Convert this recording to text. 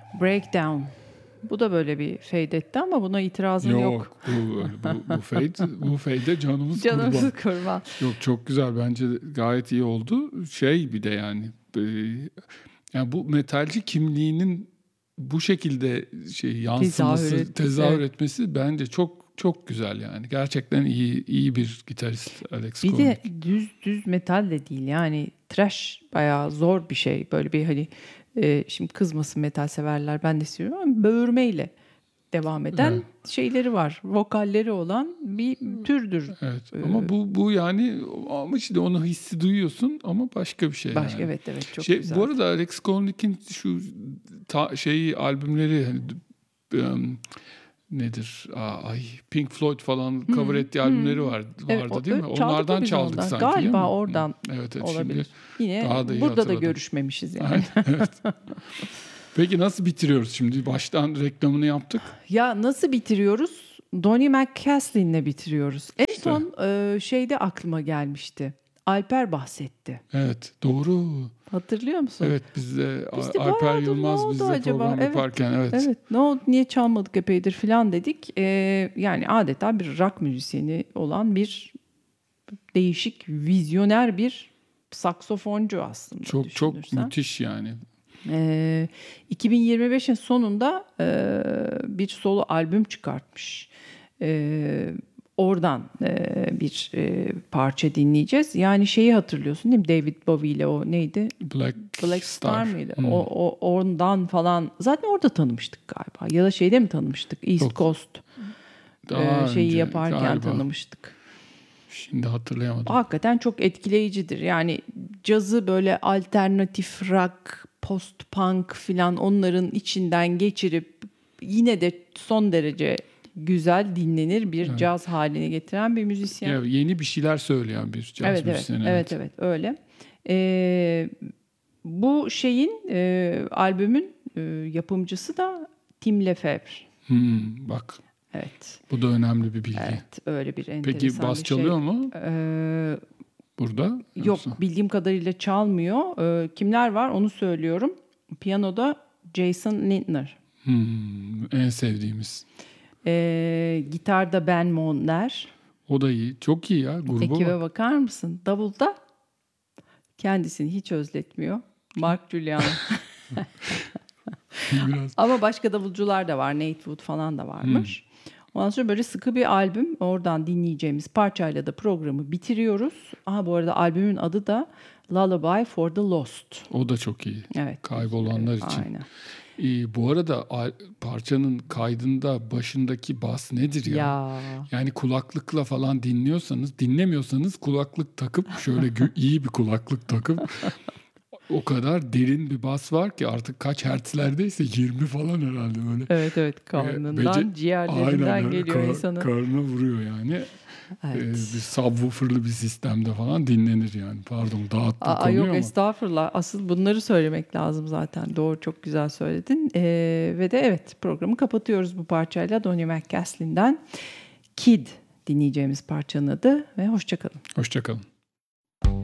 Breakdown. Bu da böyle bir fade etti ama buna itirazın yok. Bu fade'e canımız kurban. Yok, çok güzel, bence gayet iyi oldu. Bir de yani bu metalci kimliğinin bu şekilde yansıması, tezahür etmesi bence çok çok güzel yani. Gerçekten iyi bir gitarist Alex Skolnick. Bir de düz metal de değil yani, thrash bayağı zor bir şey. Böyle bir hani şimdi kızmasın metal severler, ben de istiyorum ama böğürmeyle devam eden şeyleri var. Vokalleri olan bir türdür. Evet. Ama bu yani, ama işte onu hissi duyuyorsun ama başka bir şey. Başka, yani. evet çok güzel. Bu arada Alex Skolnick'in şu albümleri nedir? Pink Floyd falan cover ettiği albümleri vardı değil mi? Onlardan çaldık sanki. Galiba oradan evet, olabilir. Yine daha da burada da görüşmemişiz yani. Evet. Peki nasıl bitiriyoruz şimdi? Baştan reklamını yaptık. Ya nasıl bitiriyoruz? Donnie McCaslin'le bitiriyoruz. En son şeyde aklıma gelmişti. Alper bahsetti. Evet, doğru. Hatırlıyor musun? Evet, biz de Alper Yılmaz bizle program yaparken. Evet. Ne oldu, niye çalmadık epeydir falan dedik. Yani adeta bir rock müzisyeni olan bir değişik, vizyoner bir saksofoncu aslında. Çok müthiş yani. 2025'in sonunda bir solo albüm çıkartmış. Oradan bir parça dinleyeceğiz. Yani şeyi hatırlıyorsun değil mi? David Bowie ile o neydi? Black Star mıydı? Ondan falan. Zaten orada tanımıştık galiba. Ya da şeyde mi tanımıştık? East Coast şeyi yaparken galiba tanımıştık. Şimdi hatırlayamadım. Hakikaten çok etkileyicidir. Yani cazı böyle alternatif rock, post-punk filan onların içinden geçirip yine de son derece güzel dinlenir bir caz haline getiren bir müzisyen. Evet, yeni bir şeyler söyleyen bir caz müzisyeni. Evet öyle. Bu albümün yapımcısı da Tim Lefebvre. Bak. Evet. Bu da önemli bir bilgi. Evet, öyle bir enteresan Peki bas çalıyor mu? Burada? Yok, bildiğim kadarıyla çalmıyor. Kimler var onu söylüyorum. Piyanoda Jason Lindner. En sevdiğimiz. Gitarda Ben Monner. O da iyi. Çok iyi ya. Gruba Ekibe bakar mısın? Davulda kendisini hiç özletmiyor. Mark Julian. Ama başka davulcular da var. Nate Wood falan da varmış. Ondan sonra böyle sıkı bir albüm. Oradan dinleyeceğimiz parçayla da programı bitiriyoruz. Bu arada albümün adı da Lullaby for the Lost. O da çok iyi. Evet. Kaybolanlar için. Aynen. Bu arada parçanın kaydında başındaki bas nedir ya? Yani kulaklıkla falan dinlemiyorsanız kulaklık takıp şöyle iyi bir kulaklık takıp o kadar derin bir bas var ki artık kaç hertzlerdeyse 20 falan herhalde öyle. Evet, karnından, ciğerlerinden geliyor insanın. Karnına vuruyor yani. Evet. Bir subwoofer'lı bir sistemde falan dinlenir yani. Pardon, dağıttım konuyu yok, ama. Estağfurullah. Asıl bunları söylemek lazım zaten. Doğru, çok güzel söyledin. Ve de programı kapatıyoruz bu parçayla. Donnie McCaslin'den Kid dinleyeceğimiz parçanın adı ve hoşça kalın. Hoşça kalın.